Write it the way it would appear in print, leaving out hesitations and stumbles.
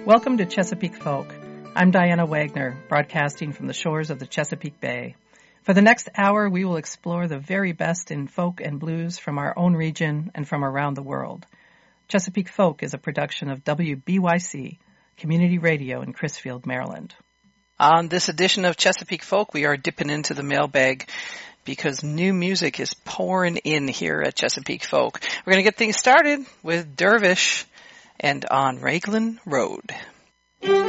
Welcome to Chesapeake Folk. I'm Diana Wagner, broadcasting from the shores of the Chesapeake Bay. For the next hour, we will explore the very best in folk and blues from our own region and from around the world. Chesapeake Folk is a production of WBYC, Community Radio in Crisfield, Maryland. On this edition of Chesapeake Folk, we are dipping into the mailbag because new music is pouring in here at Chesapeake Folk. We're going to get things started with Dervish and On Raglan Road.